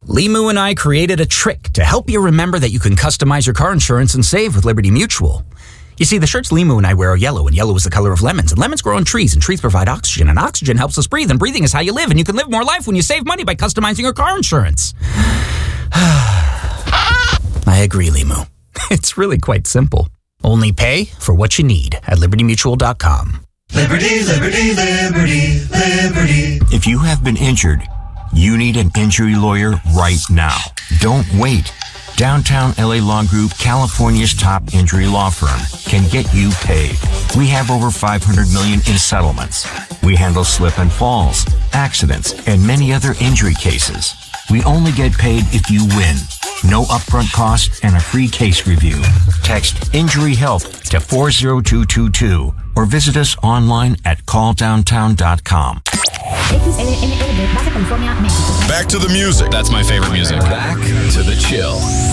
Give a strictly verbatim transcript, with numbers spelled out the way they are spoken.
Limu and I created a trick to help you remember that you can customize your car insurance and save with Liberty Mutual. You see, the shirts Limu and I wear are yellow, and yellow is the color of lemons, and lemons grow on trees, and trees provide oxygen, and oxygen helps us breathe, and breathing is how you live, and you can live more life when you save money by customizing your car insurance. I agree, Limu. It's really quite simple. Only pay for what you need at liberty mutual dot com. Liberty, liberty, liberty, liberty. If you have been injured, you need an injury lawyer right now. Don't wait. Downtown L A Law Group, California's top injury law firm, can get you paid. We have over five hundred million dollars in settlements. We handle slip and falls, accidents, and many other injury cases. We only get paid if you win. No upfront costs and a free case review. Text Injury Help to four zero two two two or visit us online at call downtown dot com. Back to the music. That's my favorite music. Back to the chill.